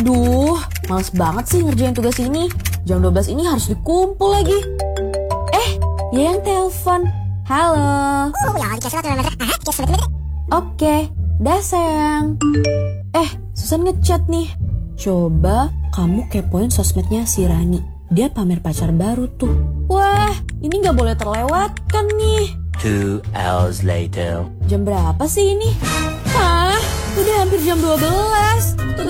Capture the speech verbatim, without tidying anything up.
Aduh, males banget sih ngerjain tugas ini. Jam dua belas ini harus dikumpul lagi. Eh, dia yang telepon. Halo. Oke, dah sayang. Eh, Susan ngechat nih. Coba kamu kepoin sosmednya si Rani. Dia pamer pacar baru tuh. Wah, ini gak boleh terlewatkan nih. Two hours later. Jam berapa sih ini? Hah, udah hampir jam dua belas.